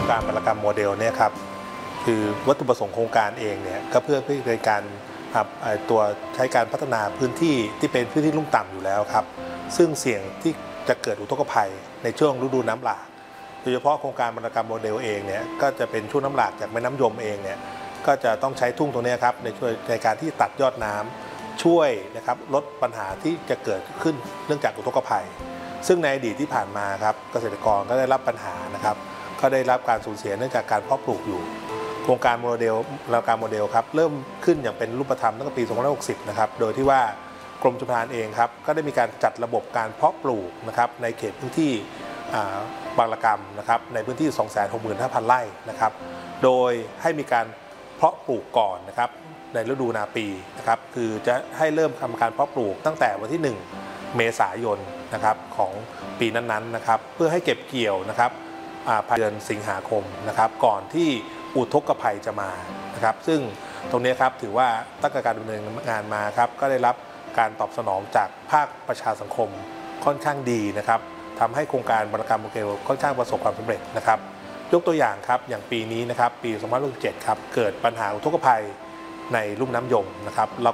การบรรณกรรมโมเดลเนี่ยครับคือวัตถุประสงค์โครงการเองเนี่ยก็เพื่อในการตัวใช้การพัฒนาพื้นที่ที่เป็นพื้นที่ลุ่มต่ำอยู่แล้วครับซึ่งเสี่ยงที่จะเกิดอุทกภัยในช่วงฤดูน้ำหลากโดยเฉพาะโครงการบรรณกรรมโมเดลเองเนี่ยก็จะเป็นช่วงน้ำหลากจากแม่น้ำยมเองเนี่ยก็จะต้องใช้ทุ่งตรงนี้ครับในการที่ตัดยอดน้ำช่วยนะครับลดปัญหาที่จะเกิดขึ้นเนื่องจากอุทกภัยซึ่งในอดีตที่ผ่านมาครับเกษตรกรก็ได้รับปัญหานะครับก็ได้รับการสูญเสียเนื่องจากการเพาะปลูกอยู่โครงการโมเดลครับเริ่มขึ้นอย่างเป็นรูปธรรมตั้งแต่ปี 2560 นะครับโดยที่ว่ากรมชลประทานเองครับก็ได้มีการจัดระบบการเพาะปลูกนะครับในเขตพื้นที่บางระกำนะครับในพื้นที่ 265,000 ไร่นะครับโดยให้มีการเพาะปลูกก่อนนะครับในฤดูนาปีนะครับคือจะให้เริ่มทำการเพาะปลูกตั้งแต่วันที่ 1 เมษายนนะครับของปีนั้นๆนะครับเพื่อให้เก็บเกี่ยวนะครับภายในเดือนสิงหาคมนะครับก่อนที่อุทกภัยจะมานะครับซึ่งตรงนี้ครับถือว่าตั้งแต่การดำเนินงานมาครับก็ได้รับการตอบสนองจากภาคประชาสังคมค่อนข้างดีนะครับทำให้โครงการบรรณกรรมโมเดลค่อนข้างประสบความสำเร็จนะครับยกตัวอย่างครับอย่างปีนี้นะครับปี 2017 ครับเกิดปัญหาอุทกภัยในลุ่มน้ำยมนะครับเรา